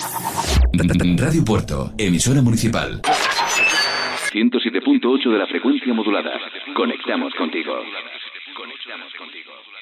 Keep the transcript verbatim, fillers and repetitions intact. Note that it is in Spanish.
Radio Puerto, emisora municipal. ciento siete punto ocho de la frecuencia modulada. Conectamos contigo. Conectamos contigo.